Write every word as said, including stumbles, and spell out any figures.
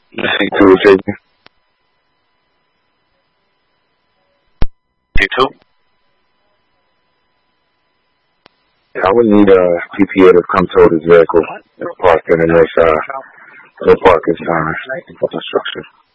You see two, J P? C two? I would need a P P A to come toward his vehicle and park in the next uh, no parking sign infrastructure.